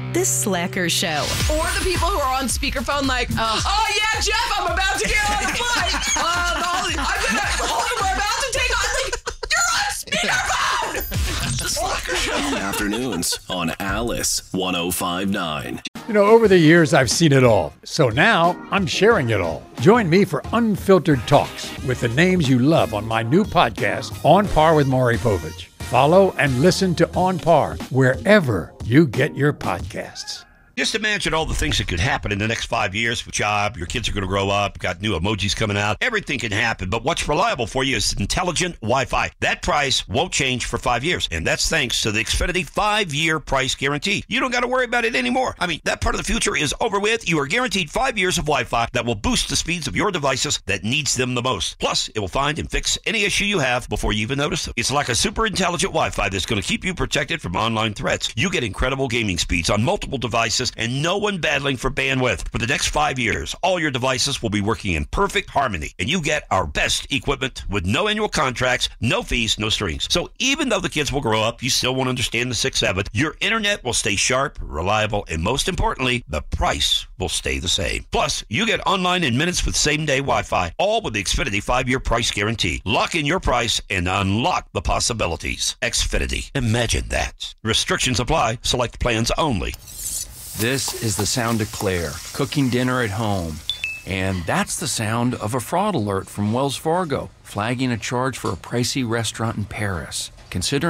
This Slacker Show. Or the people who are on speakerphone like, oh yeah, Jeff, I'm about to get on the flight. We're about to take off. Like, you're on speakerphone! The Slacker Show. Afternoons on Alice 105.9. You know, over the years, I've seen it all. So now I'm sharing it all. Join me for Unfiltered Talks with the names you love on my new podcast, On Par with Maury Povich. Follow and listen to On Par wherever you get your podcasts. Just imagine all the things that could happen in the next 5 years. Job, your kids are going to grow up, got new emojis coming out. Everything can happen, but what's reliable for you is intelligent Wi-Fi. That price won't change for 5 years, and that's thanks to the Xfinity 5-year price guarantee. You don't got to worry about it anymore. I mean, that part of the future is over with. You are guaranteed 5 years of Wi-Fi that will boost the speeds of your devices that needs them the most. Plus, it will find and fix any issue you have before you even notice it. It's like a super intelligent Wi-Fi that's going to keep you protected from online threats. You get incredible gaming speeds on multiple devices and no one battling for bandwidth. For the next 5 years, all your devices will be working in perfect harmony, and you get our best equipment with no annual contracts, no fees, no strings. So even though the kids will grow up, you still won't understand the 6/7. Your internet will stay sharp, reliable, and most importantly, the price will stay the same. Plus, you get online in minutes with same-day Wi-Fi, all with the Xfinity 5-year price guarantee. Lock in your price and unlock the possibilities. Xfinity. Imagine that. Restrictions apply. Select plans only. This is the sound of Claire, cooking dinner at home. And that's the sound of a fraud alert from Wells Fargo, flagging a charge for a pricey restaurant in Paris. Consider